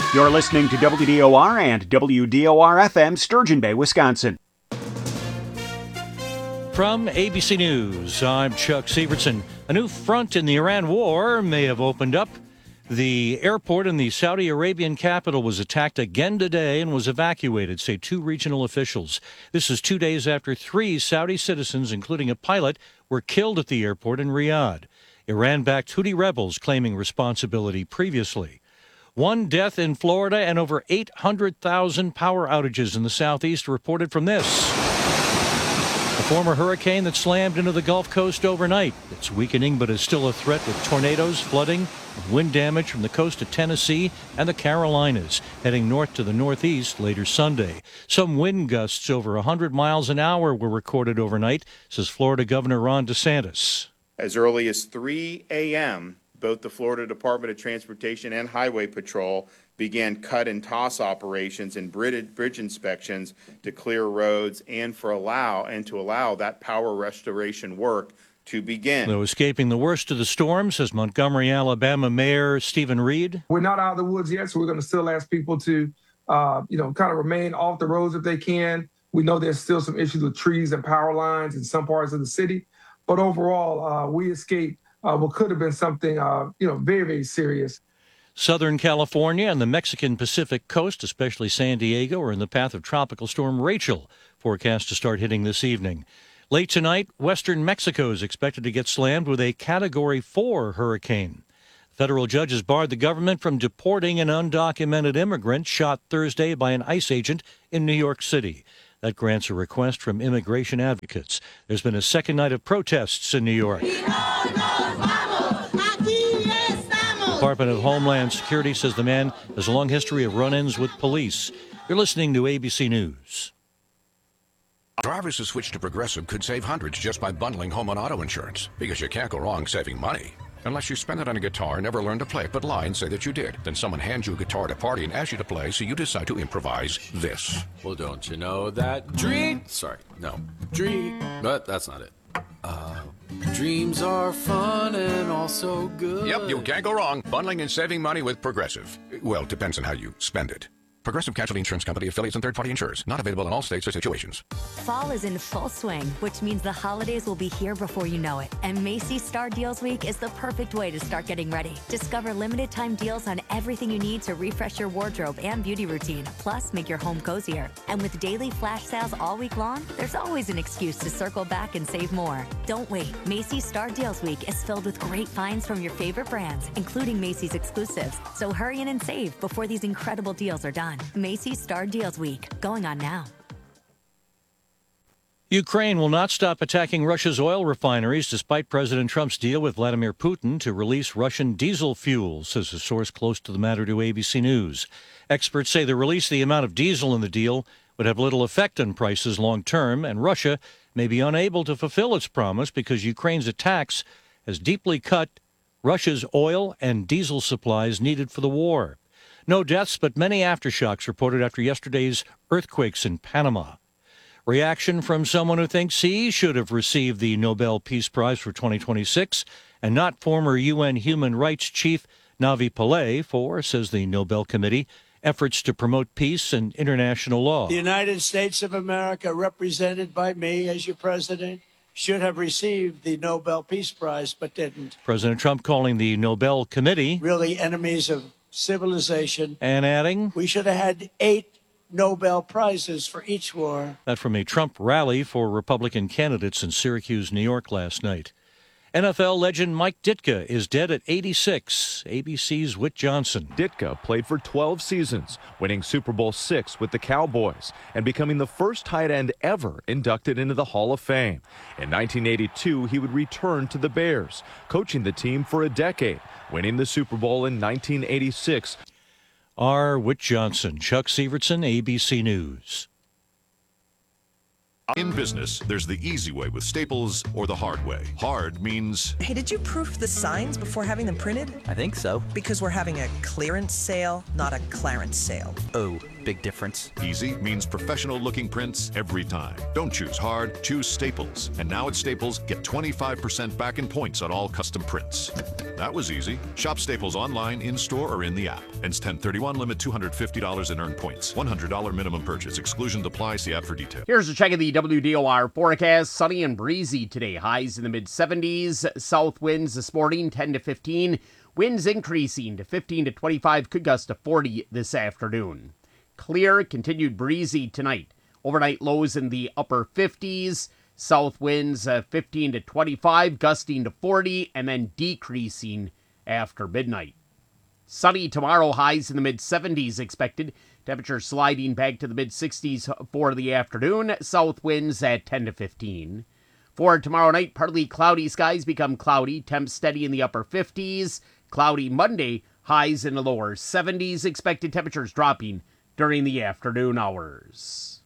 You're listening to WDOR and WDOR-FM, Sturgeon Bay, Wisconsin. From ABC News, I'm Chuck Sievertson. A new front in the Iran war may have opened up. The airport in the Saudi Arabian capital was attacked again today and was evacuated, say two regional officials. This is 2 days after 3 Saudi citizens, including a pilot, were killed at the airport in Riyadh. Iran-backed Houthi rebels claiming responsibility previously. 1 death in Florida and over 800,000 power outages in the southeast reported from this. A former hurricane that slammed into the Gulf Coast overnight. It's weakening but is still a threat with tornadoes, flooding, and wind damage from the coast of Tennessee and the Carolinas, heading north to the northeast later Sunday. Some wind gusts over 100 miles an hour were recorded overnight, says Florida Governor Ron DeSantis. As early as 3 a.m., both the Florida Department of Transportation and Highway Patrol began cut and toss operations and bridge inspections to clear roads and to allow that power restoration work to begin. Though escaping the worst of the storm, says Montgomery, Alabama Mayor Stephen Reed. We're not out of the woods yet, so we're going to still ask people to, kind of remain off the roads if they can. We know there's still some issues with trees and power lines in some parts of the city, but overall, we escaped what could have been something, very, very serious. Southern California and the Mexican Pacific coast, especially San Diego, are in the path of Tropical Storm Rachel, forecast to start hitting this evening. Late tonight, western Mexico is expected to get slammed with a Category 4 hurricane. Federal judges barred the government from deporting an undocumented immigrant shot Thursday by an ICE agent in New York City. That grants a request from immigration advocates. There's been a second night of protests in New York. Department of Homeland Security says the man has a long history of run-ins with police. You're listening to ABC News. Drivers who switch to Progressive could save hundreds just by bundling home and auto insurance, because you can't go wrong saving money. Unless you spend it on a guitar and never learn to play it, but lie and say that you did. Then someone hands you a guitar at a party and asks you to play, so you decide to improvise this. Well, don't you know that but that's not it. Dreams are fun and also good. Yep, you can't go wrong bundling and saving money with Progressive. Well, depends on how you spend it. Progressive Casualty Insurance Company, affiliates, and third-party insurers. Not available in all states or situations. Fall is in full swing, which means the holidays will be here before you know it. And Macy's Star Deals Week is the perfect way to start getting ready. Discover limited-time deals on everything you need to refresh your wardrobe and beauty routine, plus make your home cozier. And with daily flash sales all week long, there's always an excuse to circle back and save more. Don't wait. Macy's Star Deals Week is filled with great finds from your favorite brands, including Macy's exclusives. So hurry in and save before these incredible deals are done. Macy's Star Deals Week, going on now. Ukraine will not stop attacking Russia's oil refineries despite President Trump's deal with Vladimir Putin to release Russian diesel fuel, says a source close to the matter to ABC News. Experts say the release of the amount of diesel in the deal would have little effect on prices long term, and Russia may be unable to fulfill its promise because Ukraine's attacks has deeply cut Russia's oil and diesel supplies needed for the war. No deaths, but many aftershocks reported after yesterday's earthquakes in Panama. Reaction from someone who thinks he should have received the Nobel Peace Prize for 2026 and not former UN Human Rights Chief Navi Pillay for, says the Nobel Committee, efforts to promote peace and international law. The United States of America, represented by me as your president, should have received the Nobel Peace Prize, but didn't. President Trump calling the Nobel Committee really enemies of civilization, and adding, we should have had 8 Nobel Prizes for each war. That from a Trump rally for Republican candidates in Syracuse, New York last night. NFL legend Mike Ditka is dead at 86. ABC's Whit Johnson. Ditka played for 12 seasons, winning Super Bowl VI with the Cowboys and becoming the first tight end ever inducted into the Hall of Fame. In 1982, he would return to the Bears, coaching the team for a decade, winning the Super Bowl in 1986. R. Whit Johnson, Chuck Sievertson, ABC News. In business, there's the easy way with Staples or the hard way. Hard means... Hey, did you proof the signs before having them printed? I think so. Because we're having a clearance sale, not a Clarence sale. Oh. big difference. Easy means professional-looking prints every time. Don't choose hard, choose Staples. And now at Staples, get 25% back in points on all custom prints. That was easy. Shop Staples online, in-store, or in the app. Ends 10/31, limit $250 in earned points. $100 minimum purchase. Exclusions apply. See app for details. Here's a check of the WDOR forecast. Sunny and breezy today. Highs in the mid-70s. South winds this morning, 10 to 15. Winds increasing to 15 to 25. Could gust to 40 this afternoon. Clear, continued breezy tonight. Overnight lows in the upper 50s. South winds 15 to 25, gusting to 40, and then decreasing after midnight. Sunny tomorrow, highs in the mid-70s expected. Temperature sliding back to the mid-60s for the afternoon. South winds at 10 to 15. For tomorrow night, partly cloudy skies become cloudy. Temps steady in the upper 50s. Cloudy Monday, highs in the lower 70s. Expected temperatures dropping during the afternoon hours.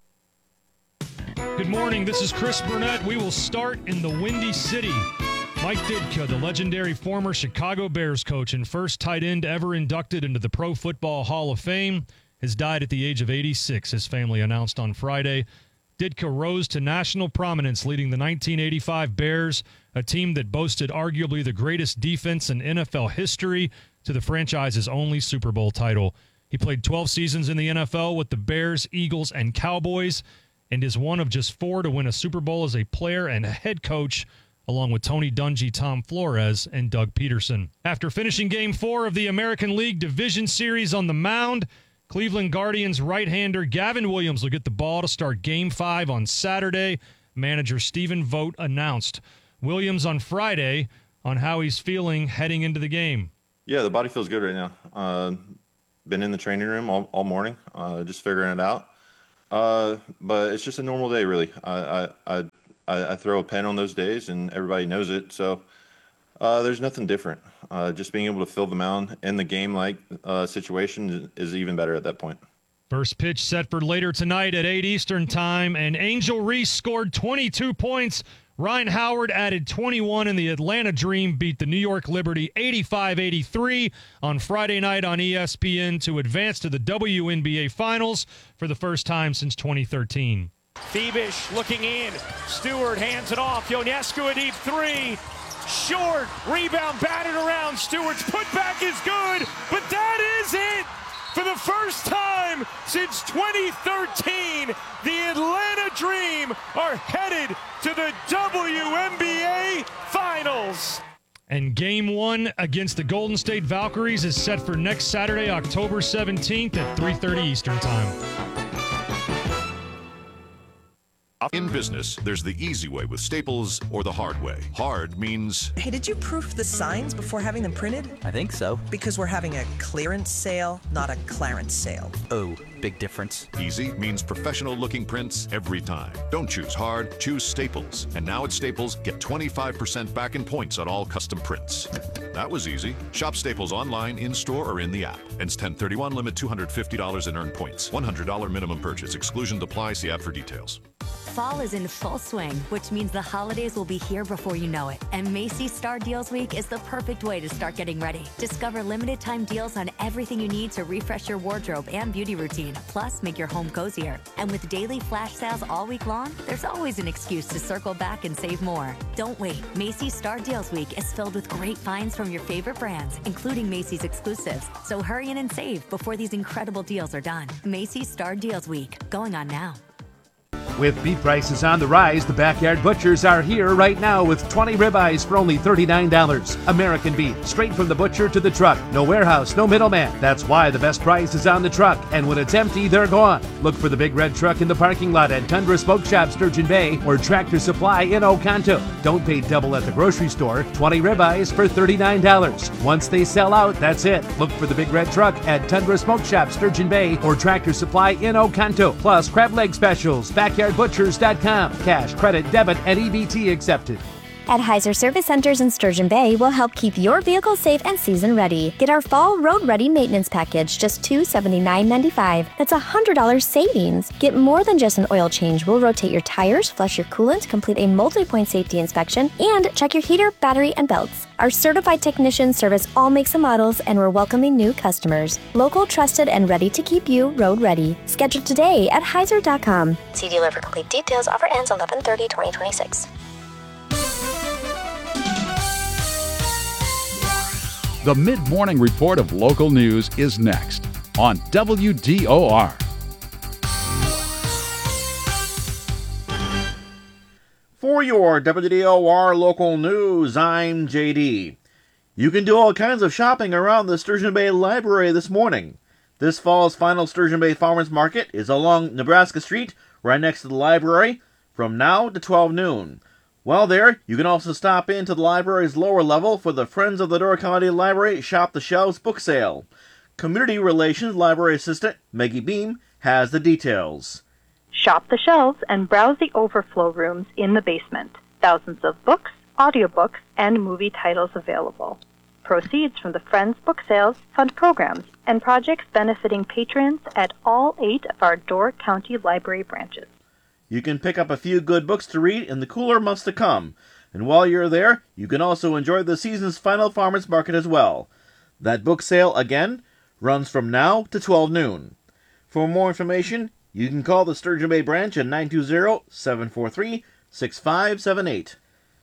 Good morning, this is Chris Burnett. We will start in the Windy City. Mike Ditka, the legendary former Chicago Bears coach and first tight end ever inducted into the Pro Football Hall of Fame, has died at the age of 86, his family announced on Friday. Ditka rose to national prominence leading the 1985 Bears, a team that boasted arguably the greatest defense in NFL history, to the franchise's only Super Bowl title. He played 12 seasons in the NFL with the Bears, Eagles, and Cowboys, and is one of just 4 to win a Super Bowl as a player and a head coach, along with Tony Dungy, Tom Flores, and Doug Peterson. After finishing Game 4 of the American League Division Series on the mound, Cleveland Guardians right-hander Gavin Williams will get the ball to start Game 5 on Saturday. Manager Stephen Vogt announced. Williams on Friday on how he's feeling heading into the game. Yeah, the body feels good right now. Been in the training room all morning, just figuring it out. But it's just a normal day, really. I throw a pen on those days, and everybody knows it. So there's nothing different. Just being able to fill the mound in the game-like situation is even better at that point. First pitch set for later tonight at 8 Eastern time, and Angel Reese scored 22 points. Ryan Howard added 21, and the Atlanta Dream beat the New York Liberty 85-83 on Friday night on ESPN to advance to the WNBA Finals for the first time since 2013. Thiebish looking in. Stewart hands it off. Ionescu a deep three. Short. Rebound batted around. Stewart's putback is good, but that is it. For the first time since 2013, the Atlanta Dream are headed to the WNBA Finals. And Game 1 against the Golden State Valkyries is set for next Saturday, October 17th at 3:30 Eastern Time. In business, there's the easy way with Staples or the hard way. Hard means... Hey, did you proof the signs before having them printed? I think so. Because we're having a clearance sale, not a Clarence sale. Oh, big difference. Easy means professional-looking prints every time. Don't choose hard, choose Staples. And now at Staples, get 25% back in points on all custom prints. That was easy. Shop Staples online, in-store, or in the app. Ends 10/31, limit $250 in earned points. $100 minimum purchase. Exclusions apply. See app for details. Fall is in full swing, which means the holidays will be here before you know it. And Macy's Star Deals Week is the perfect way to start getting ready. Discover limited time deals on everything you need to refresh your wardrobe and beauty routine, plus make your home cozier. And with daily flash sales all week long, there's always an excuse to circle back and save more. Don't wait. Macy's Star Deals Week is filled with great finds from your favorite brands, including Macy's exclusives. So hurry in and save before these incredible deals are done. Macy's Star Deals Week, going on now. With beef prices on the rise, the Backyard Butchers are here right now with 20 ribeyes for only $39. American beef, straight from the butcher to the truck. No warehouse, no middleman. That's why the best price is on the truck. And when it's empty, they're gone. Look for the big red truck in the parking lot at Tundra Smoke Shop, Sturgeon Bay, or Tractor Supply in Oconto. Don't pay double at the grocery store. 20 ribeyes for $39. Once they sell out, that's it. Look for the big red truck at Tundra Smoke Shop, Sturgeon Bay, or Tractor Supply in Oconto. Plus, crab leg specials, backyardbutchers.com. Cash, credit, debit, and EBT accepted. at Heiser Service Centers in Sturgeon Bay will help keep your vehicle safe and season ready. Get our fall road ready maintenance package, just $279.95. That's $100 savings. Get more than just an oil change. We'll rotate your tires, flush your coolant, complete a multi-point safety inspection, and check your heater, battery, and belts. Our certified technicians service all makes and models, and we're welcoming new customers. Local, trusted, and ready to keep you road ready. Schedule today at Heiser.com. See dealer for complete details. Offer ends 11/30/2026. The mid-morning report of local news is next on WDOR. For your WDOR local news, I'm JD. You can do all kinds of shopping around the Sturgeon Bay Library this morning. This fall's final Sturgeon Bay Farmers Market is along Nebraska Street, right next to the library, from now to 12 noon. While there, you can also stop into the library's lower level for the Friends of the Door County Library Shop the Shelves book sale. Community Relations Library Assistant Maggie Beam has the details. Shop the shelves and browse the overflow rooms in the basement. Thousands of books, audiobooks, and movie titles available. Proceeds from the Friends book sales fund programs and projects benefiting patrons at all 8 of our Door County Library branches. You can pick up a few good books to read in the cooler months to come. And while you're there, you can also enjoy the season's final farmers market as well. That book sale, again, runs from now to 12 noon. For more information, you can call the Sturgeon Bay branch at 920-743-6578.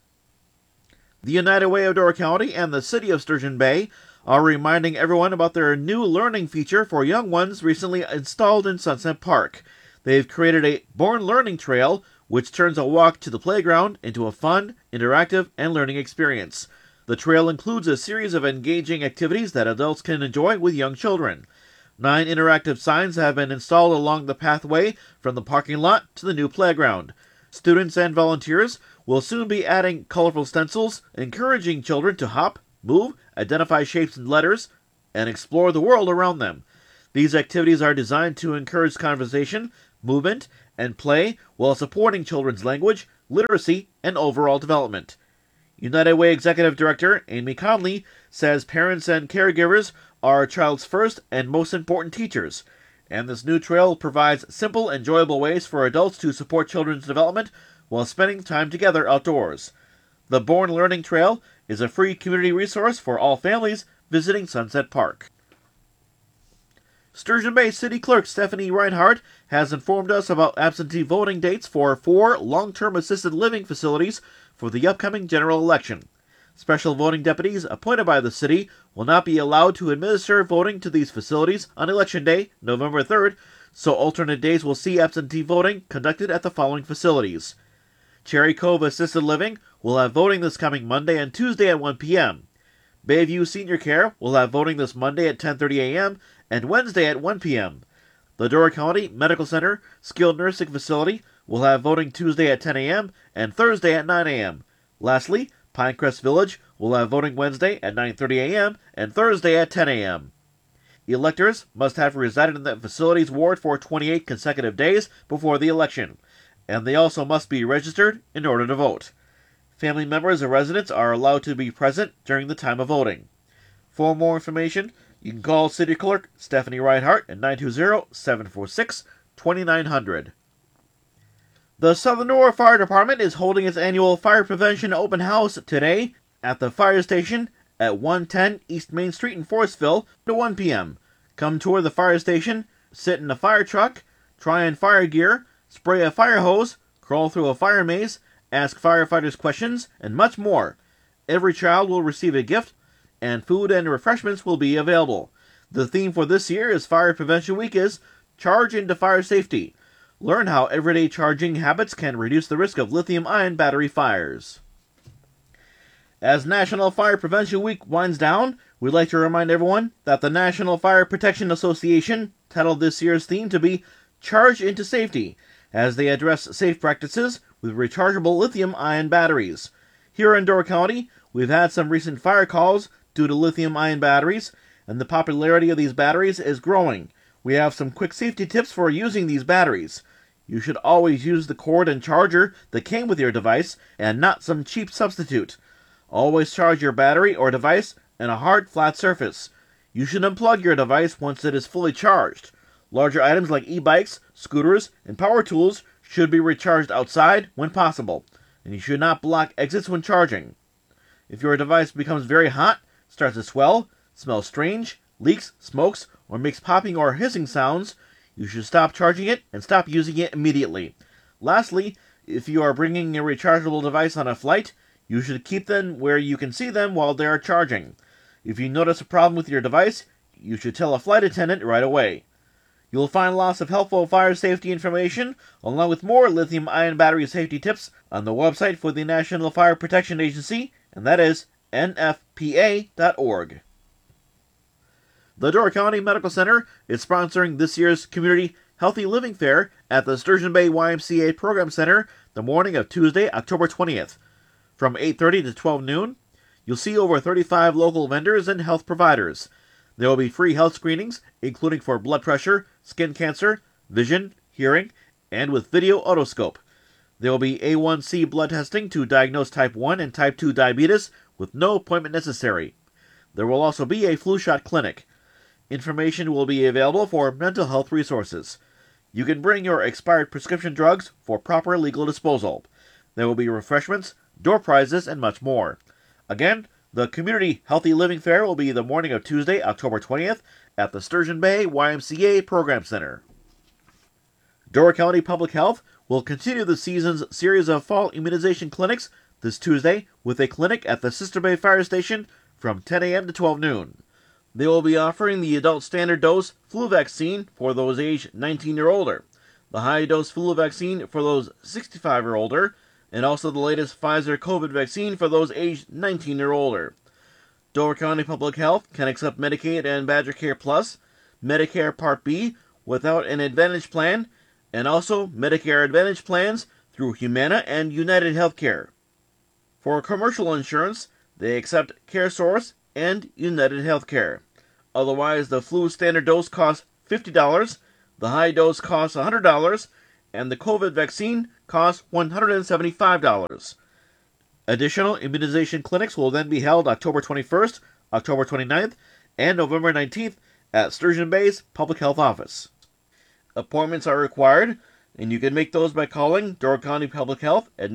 The United Way of Door County and the City of Sturgeon Bay are reminding everyone about their new learning feature for young ones recently installed in Sunset Park. They've created a Born Learning Trail, which turns a walk to the playground into a fun, interactive, and learning experience. The trail includes a series of engaging activities that adults can enjoy with young children. 9 interactive signs have been installed along the pathway from the parking lot to the new playground. Students and volunteers will soon be adding colorful stencils, encouraging children to hop, move, identify shapes and letters, and explore the world around them. These activities are designed to encourage conversation, movement, and play while supporting children's language, literacy, and overall development. United Way Executive Director Amy Conley says parents and caregivers are a child's first and most important teachers, and this new trail provides simple, enjoyable ways for adults to support children's development while spending time together outdoors. The Born Learning Trail is a free community resource for all families visiting Sunset Park. Sturgeon Bay City Clerk Stephanie Reinhardt has informed us about absentee voting dates for 4 long-term assisted living facilities for the upcoming general election. Special voting deputies appointed by the city will not be allowed to administer voting to these facilities on Election Day, November 3rd, so alternate days will see absentee voting conducted at the following facilities. Cherry Cove Assisted Living will have voting this coming Monday and Tuesday at 1 p.m. Bayview Senior Care will have voting this Monday at 10:30 a.m. and Wednesday at 1 p.m. The Door County Medical Center Skilled Nursing Facility will have voting Tuesday at 10 a.m. and Thursday at 9 a.m. Lastly, Pinecrest Village will have voting Wednesday at 9:30 a.m. and Thursday at 10 a.m. Electors must have resided in the facility's ward for 28 consecutive days before the election, and they also must be registered in order to vote. Family members of residents are allowed to be present during the time of voting. For more information, you can call City Clerk Stephanie Reinhardt at 920-746-2900. The Southern Door Fire Department is holding its annual fire prevention open house today at the fire station at 110 East Main Street in Forestville at 1 p.m. Come tour the fire station, sit in a fire truck, try on fire gear, spray a fire hose, crawl through a fire maze, ask firefighters questions, and much more. Every child will receive a gift, and food and refreshments will be available. The theme for this year is Fire Prevention Week is Charge into Fire Safety. Learn how everyday charging habits can reduce the risk of lithium-ion battery fires. As National Fire Prevention Week winds down, we'd like to remind everyone that the National Fire Protection Association titled this year's theme to be Charge into Safety, as they address safe practices with rechargeable lithium-ion batteries. Here in Door County, we've had some recent fire calls due to lithium-ion batteries, and the popularity of these batteries is growing. We have some quick safety tips for using these batteries. You should always use the cord and charger that came with your device and not some cheap substitute. Always charge your battery or device in a hard, flat surface. You should unplug your device once it is fully charged. Larger items like e-bikes, scooters, and power tools should be recharged outside when possible, and you should not block exits when charging. If your device becomes very hot, starts to swell, smells strange, leaks, smokes, or makes popping or hissing sounds, you should stop charging it and stop using it immediately. Lastly, if you are bringing a rechargeable device on a flight, you should keep them where you can see them while they are charging. If you notice a problem with your device, you should tell a flight attendant right away. You'll find lots of helpful fire safety information, along with more lithium-ion battery safety tips on the website for the National Fire Protection Agency, and that is nfpa.org. The Door County Medical Center is sponsoring this year's Community Healthy Living Fair at the Sturgeon Bay YMCA Program Center the morning of Tuesday, October 20th. From 8:30 to 12 noon, you'll see over 35 local vendors and health providers. There will be free health screenings, including for blood pressure, skin cancer, vision, hearing, and with video otoscope. There will be A1C blood testing to diagnose type 1 and type 2 diabetes with no appointment necessary. There will also be a flu shot clinic. Information will be available for mental health resources. You can bring your expired prescription drugs for proper legal disposal. There will be refreshments, door prizes, and much more. Again, the Community Healthy Living Fair will be the morning of Tuesday, October 20th at the Sturgeon Bay YMCA Program Center. Door County Public Health will continue the season's series of fall immunization clinics this Tuesday with a clinic at the Sister Bay Fire Station from 10 a.m. to 12 noon. They will be offering the adult standard dose flu vaccine for those aged 19 or older, the high dose flu vaccine for those 65 or older, and also the latest Pfizer COVID vaccine for those aged 19 or older. Door County Public Health can accept Medicaid and Badger Care Plus, Medicare Part B without an Advantage plan, and also Medicare Advantage plans through Humana and United Healthcare. For commercial insurance, they accept CareSource and United Healthcare. Otherwise, the flu standard dose costs $50, the high dose costs $100, and the COVID vaccine costs $175. Additional immunization clinics will then be held October 21st, October 29th, and November 19th at Sturgeon Bay's Public Health Office. Appointments are required, and you can make those by calling Door County Public Health at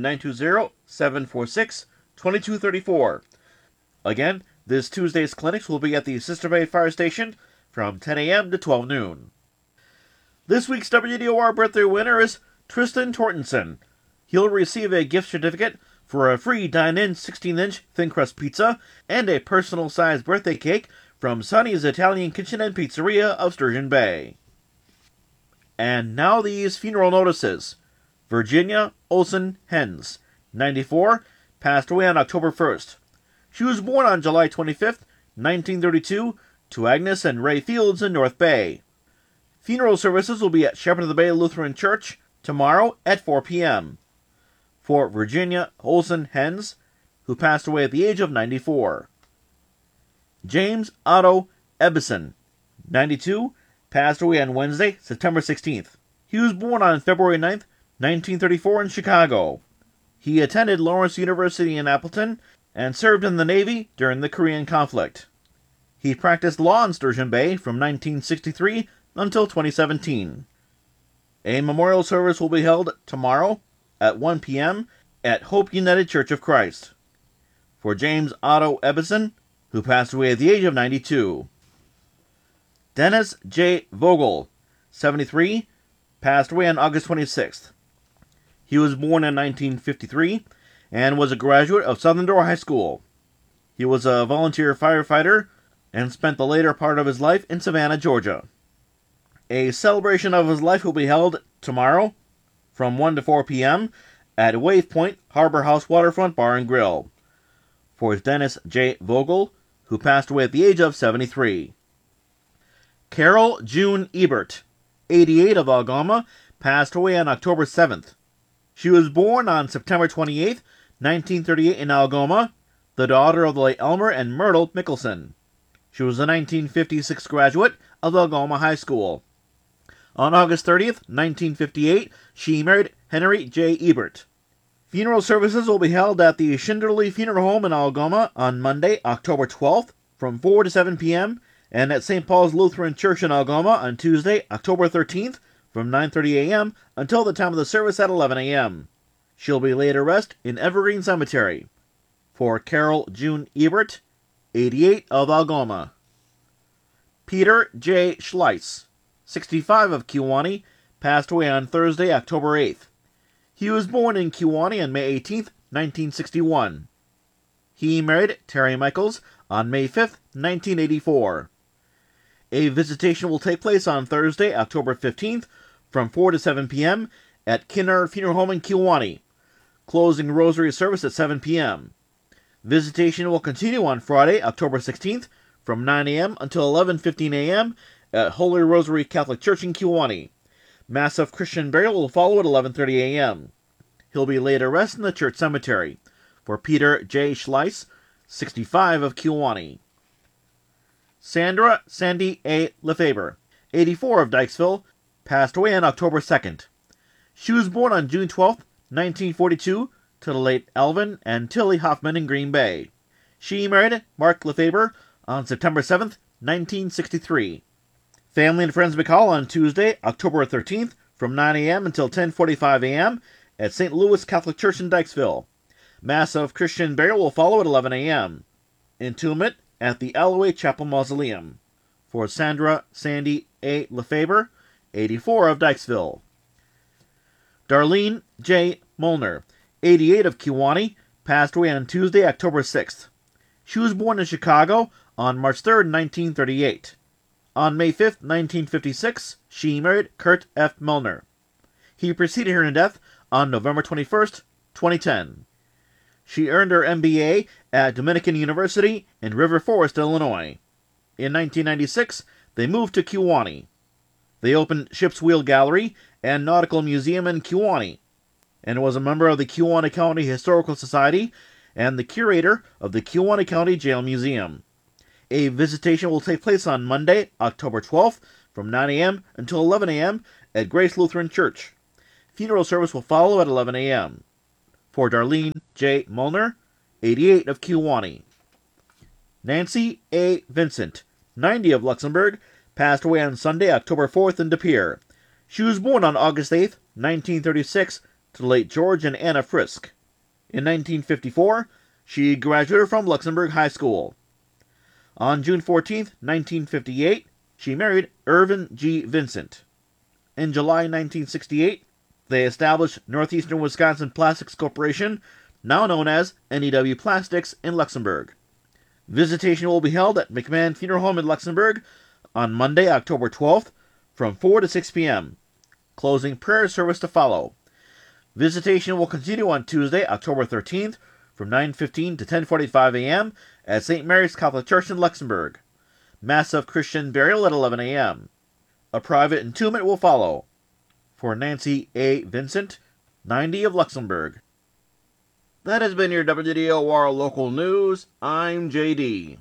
920-746-2234. Again, this Tuesday's clinics will be at the Sister Bay Fire Station from 10 a.m. to 12 noon. This week's WDOR birthday winner is Tristan Tortensen. He'll receive a gift certificate for a free dine-in 16-inch thin crust pizza and a personal-sized birthday cake from Sonny's Italian Kitchen and Pizzeria of Sturgeon Bay. And now these funeral notices. Virginia Olsen Hens, 94, passed away on October 1st. She was born on July 25th, 1932, to Agnes and Ray Fields in North Bay. Funeral services will be at Shepherd of the Bay Lutheran Church tomorrow at 4 p.m. For Virginia Olsen Hens, who passed away at the age of 94. James Otto Ebbison, 92, passed away on Wednesday, September 16th. He was born on February 9th, 1934 in Chicago. He attended Lawrence University in Appleton and served in the Navy during the Korean conflict. He practiced law in Sturgeon Bay from 1963 until 2017. A memorial service will be held tomorrow at 1 p.m. at Hope United Church of Christ. For James Otto Ebbison, who passed away at the age of 92. Dennis J. Vogel, 73, passed away on August 26th. He was born in 1953 and was a graduate of Southern Door High School. He was a volunteer firefighter and spent the later part of his life in Savannah, Georgia. A celebration of his life will be held tomorrow from 1 to 4 p.m. at Wave Point Harbor House Waterfront Bar and Grill. For Dennis J. Vogel, who passed away at the age of 73. Carol June Ebert, 88, of Algoma, passed away on October 7th. She was born on September 28th, 1938 in Algoma, the daughter of the late Elmer and Myrtle Mickelson. She was a 1956 graduate of Algoma High School. On August 30th, 1958, she married Henry J. Ebert. Funeral services will be held at the Schinderly Funeral Home in Algoma on Monday, October 12th, from 4 to 7 p.m., and at St. Paul's Lutheran Church in Algoma on Tuesday, October 13th, from 9:30 a.m. until the time of the service at 11 a.m. She'll be laid to rest in Evergreen Cemetery. For Carol June Ebert, 88 of Algoma. Peter J. Schleitz, 65 of Kewanee, passed away on Thursday, October 8th. He was born in Kewanee on May 18, 1961. He married Terry Michaels on May 5, 1984. A visitation will take place on Thursday, October 15th, from 4 to 7 p.m. at Kinner Funeral Home in Kewanee. Closing rosary service at 7 p.m. Visitation will continue on Friday, October 16th, from 9 a.m. until 11:15 a.m. at Holy Rosary Catholic Church in Kewanee. Mass of Christian burial will follow at 11:30 a.m. He'll be laid to rest in the church cemetery. For Peter J. Schleitz, 65 of Kewanee. Sandra Sandy A. Lefebvre, 84 of Dykesville, passed away on October 2nd. She was born on June 12, 1942, to the late Alvin and Tilly Hoffman in Green Bay. She married Mark Lefebvre on September 7, 1963. Family and friends may call on Tuesday, October 13th, from 9 a.m. until 10:45 a.m. at St. Louis Catholic Church in Dykesville. Mass of Christian burial will follow at 11 a.m. Entombment at the Alloway Chapel Mausoleum. For Sandra Sandy A. Lefebvre, 84 of Dykesville. Darlene J. Molnar, 88 of Kewanee, passed away on Tuesday, October 6th. She was born in Chicago on March 3, 1938. On May 5, 1956, she married Kurt F. Molnar. He preceded her to death on November 21, 2010. She earned her MBA at Dominican University in River Forest, Illinois. In 1996, they moved to Kewanee. They opened Ship's Wheel Gallery and Nautical Museum in Kewanee, and was a member of the Kewanee County Historical Society and the curator of the Kewanee County Jail Museum. A visitation will take place on Monday, October 12th, from 9 a.m. until 11 a.m. at Grace Lutheran Church. Funeral service will follow at 11 a.m. For Darlene J. Molnar, 88 of Kewanee. Nancy A. Vincent, 90 of Luxembourg, passed away on Sunday, October 4th in De Pere. She was born on August 8th, 1936, to the late George and Anna Frisk. In 1954, she graduated from Luxembourg High School. On June 14, 1958, she married Irvin G. Vincent. In July 1968, they established Northeastern Wisconsin Plastics Corporation, now known as NEW Plastics, in Luxembourg. Visitation will be held at McMahon Funeral Home in Luxembourg on Monday, October 12th, from 4 to 6 p.m. Closing prayer service to follow. Visitation will continue on Tuesday, October 13th, from 9:15 to 10:45 a.m. at St. Mary's Catholic Church in Luxembourg. Mass of Christian burial at 11 a.m. A private entombment will follow. For Nancy A. Vincent, 90 of Luxembourg. That has been your WDOR Local News. I'm JD.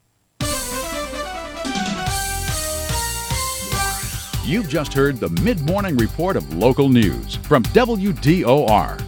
You've just heard the mid-morning report of local news from WDOR.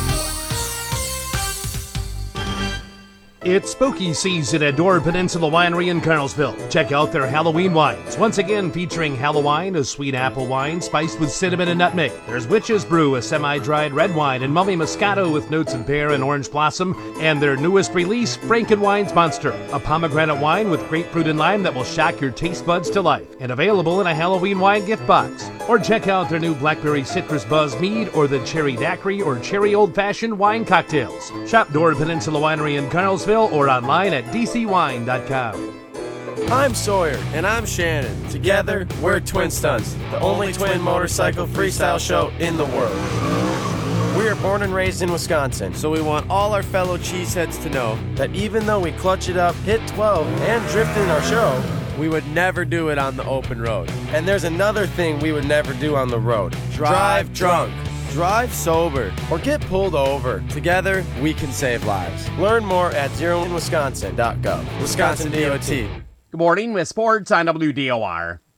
It's spooky season at Door Peninsula Winery in Carlsville. Check out their Halloween wines. Once again featuring Halloween, a sweet apple wine spiced with cinnamon and nutmeg. There's Witch's Brew, a semi-dried red wine, and Mummy Moscato with notes of pear and orange blossom. And their newest release, Frankenwine's Monster, a pomegranate wine with grapefruit and lime that will shock your taste buds to life. And available in a Halloween wine gift box. Or check out their new Blackberry Citrus Buzz Mead or the Cherry Daiquiri or Cherry Old Fashioned wine cocktails. Shop Door Peninsula Winery in Carlsville or online at dcwine.com. I'm Sawyer. And I'm Shannon. Together, we're Twin Stunts, the only twin motorcycle freestyle show in the world. We are born and raised in Wisconsin, so we want all our fellow cheeseheads to know that even though we clutch it up, hit 12, and drift in our show, we would never do it on the open road. And there's another thing we would never do on the road. Drive drunk. Drive sober, or get pulled over. Together, we can save lives. Learn more at zeroinwisconsin.gov. Wisconsin DOT. Good morning with sports on WDOR.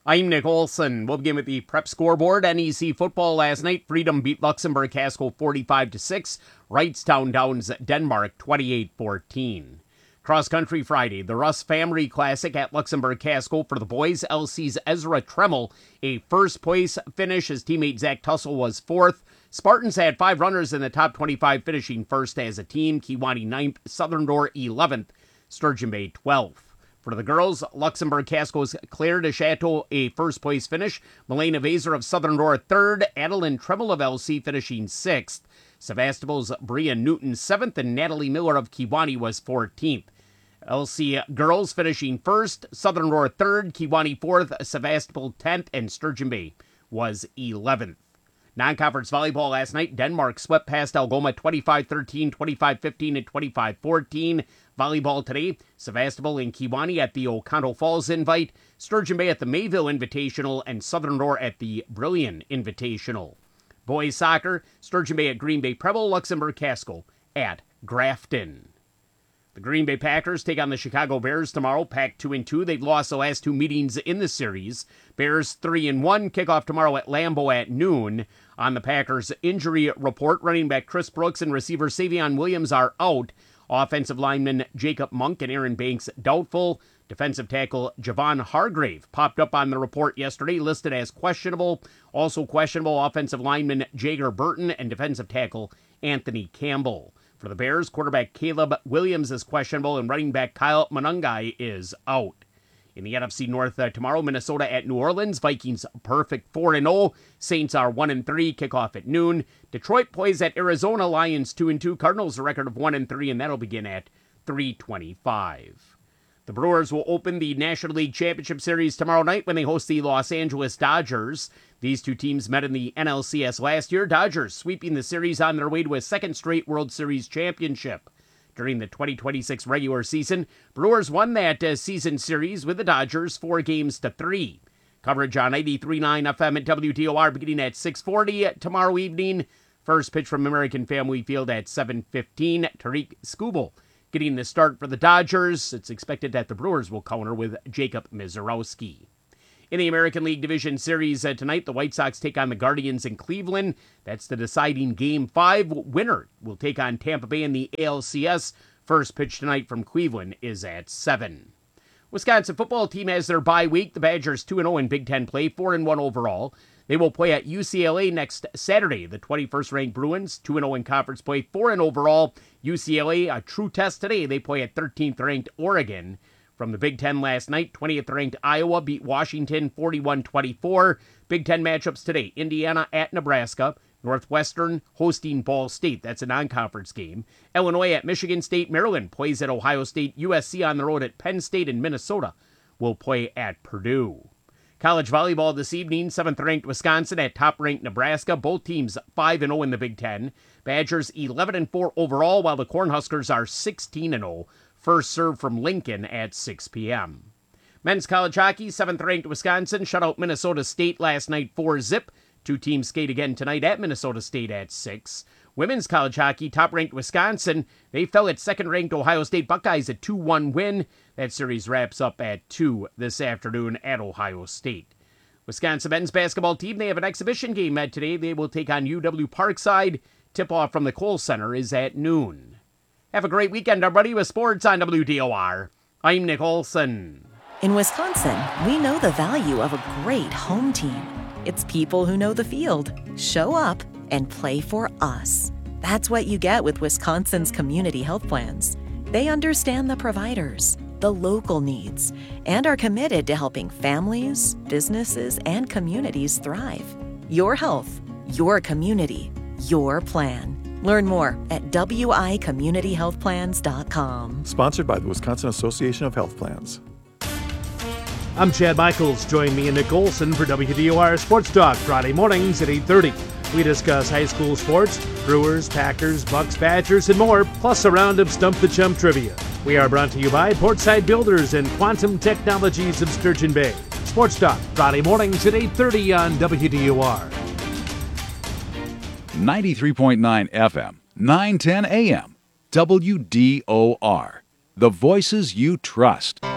I'm Nick Olson. We'll begin with the prep scoreboard. NEC football last night. Freedom beat Luxembourg Casco 45-6. Wrightstown downs Denmark 28-14. Cross country Friday. The Russ Family Classic at Luxembourg Casco for the boys. LC's Ezra Tremmel, a first place finish. His teammate Zach Tussle was fourth. Spartans had 5 runners in the top 25, finishing first as a team. Kewanee 9th, Southern Door 11th, Sturgeon Bay 12th. For the girls, Luxembourg Casco's Claire de Chateau, a first-place finish. Milena Vaser of Southern Door, 3rd. Adeline Tremmel of LC finishing 6th. Sevastopol's Bria Newton, 7th. And Natalie Miller of Kewanee was 14th. LC girls finishing 1st. Southern Door, 3rd. Kewanee, 4th. Sevastopol, 10th. And Sturgeon Bay was 11th. Non-conference volleyball last night. Denmark swept past Algoma 25-13, 25-15, and 25-14. Volleyball today. Sevastopol and Kewanee at the Oconto Falls Invite. Sturgeon Bay at the Mayville Invitational. And Southern Door at the Brillion Invitational. Boys soccer. Sturgeon Bay at Green Bay Preble. Luxembourg Casco at Grafton. The Green Bay Packers take on the Chicago Bears tomorrow. Pack 2-2. They've lost the last 2 meetings in the series. Bears 3-1. Kickoff tomorrow at Lambeau at noon. On the Packers injury report, running back Chris Brooks and receiver Savion Williams are out. Offensive lineman Jacob Monk and Aaron Banks doubtful. Defensive tackle Javon Hargrave popped up on the report yesterday, listed as questionable. Also questionable offensive lineman Jager Burton and defensive tackle Anthony Campbell. For the Bears, quarterback Caleb Williams is questionable and running back Kyle Monungai is out. In the NFC North tomorrow, Minnesota at New Orleans. Vikings perfect 4-0. Saints are 1-3. Kickoff at noon. Detroit plays at Arizona. Lions 2-2. Cardinals a record of 1-3, and that'll begin at 3:25. The Brewers will open the National League Championship Series tomorrow night when they host the Los Angeles Dodgers. These two teams met in the NLCS last year. Dodgers sweeping the series on their way to a second straight World Series championship. During the 2026 regular season, Brewers won that season series with the Dodgers 4-3. Coverage on 93.9 FM at WDOR beginning at 6:40 tomorrow evening. First pitch from American Family Field at 7:15. Tariq Skubal getting the start for the Dodgers. It's expected that the Brewers will counter with Jacob Mizorowski. In the American League Division Series tonight, the White Sox take on the Guardians in Cleveland. That's the deciding Game 5. Winner will take on Tampa Bay in the ALCS. First pitch tonight from Cleveland is at 7. Wisconsin football team has their bye week. The Badgers 2-0 in Big Ten play, 4-1 overall. They will play at UCLA next Saturday. The 21st ranked Bruins, 2-0 in conference play, 4-0 overall. UCLA, a true test today. They play at 13th ranked Oregon. From the Big Ten last night, 20th ranked Iowa beat Washington 41-24. Big Ten matchups today. Indiana at Nebraska. Northwestern hosting Ball State. That's a non-conference game. Illinois at Michigan State. Maryland plays at Ohio State. USC on the road at Penn State, and Minnesota will play at Purdue. College volleyball this evening. 7th ranked Wisconsin at top ranked Nebraska. Both teams 5-0 in the Big Ten. Badgers 11-4 overall, while the Cornhuskers are 16-0. First serve from Lincoln at 6 p.m. Men's college hockey, 7th ranked Wisconsin shut out Minnesota State last night 4-0. Two teams skate again tonight at Minnesota State at 6. Women's college hockey, top ranked Wisconsin. They fell at 2nd ranked Ohio State Buckeyes, a 2-1 win. That series wraps up at 2 this afternoon at Ohio State. Wisconsin men's basketball team, they have an exhibition game today. They will take on UW Parkside. Tip-off from the Kohl Center is at noon. Have a great weekend, everybody, with sports on WDOR. I'm Nick Olson. In Wisconsin, we know the value of a great home team. It's people who know the field, show up, and play for us. That's what you get with Wisconsin's community health plans. They understand the providers, the local needs, and are committed to helping families, businesses, and communities thrive. Your health, your community, your plan. Learn more at wicommunityhealthplans.com. Sponsored by the Wisconsin Association of Health Plans. I'm Chad Michaels. Join me and Nick Olson for WDOR Sports Talk Friday mornings at 8:30. We discuss high school sports, Brewers, Packers, Bucks, Badgers, and more, plus a round of Stump the Chump trivia. We are brought to you by Portside Builders and Quantum Technologies of Sturgeon Bay. Sports Talk Friday mornings at 8:30 on WDOR. 93.9 FM, 910 AM, WDOR. The voices you trust.